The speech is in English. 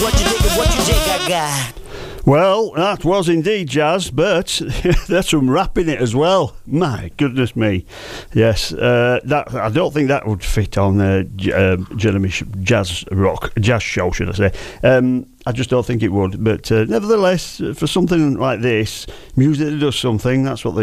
Gaga. Well, that was indeed jazz, but there's some rap in it as well. My goodness me. Yes, that I don't think that would fit on Jeremy jazz show, should I say. I just don't think it would. But nevertheless, for something like this, music that does something, that's what